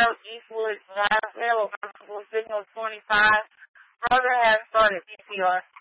Eastwood, Lyle, Signal 25. Brother has started CPR.